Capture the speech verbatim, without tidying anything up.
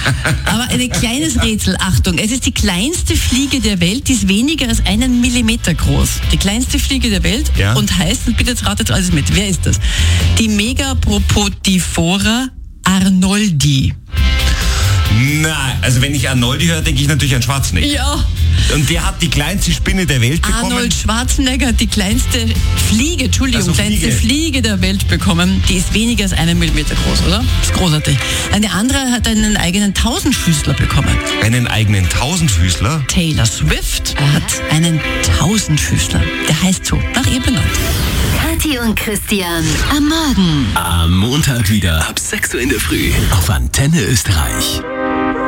Aber ein kleines Rätsel, Achtung, es ist die kleinste Fliege der Welt, die ist weniger als einen Millimeter groß. Die kleinste Fliege der Welt Ja. und heißt, und bitte jetzt ratet alles mit, wer ist das? Die Megapropodifora arnoldi. Nein, also wenn ich Arnoldi höre, denke ich natürlich an Schwarzenegger. Ja. Und der hat die kleinste Spinne der Welt bekommen. Arnold Schwarzenegger hat die kleinste Fliege, Entschuldigung, Also kleinste Fliege. Fliege der Welt bekommen. Die ist weniger als einen Millimeter groß, oder? Ist großartig. Eine andere hat einen eigenen Tausendfüßler bekommen. Einen eigenen Tausendfüßler. Taylor Swift hat einen Tausendfüßler. Der heißt so, nach ihr benannt. Kathi und Christian am Morgen. Am Montag wieder ab sechs Uhr in der Früh auf Antenne Österreich.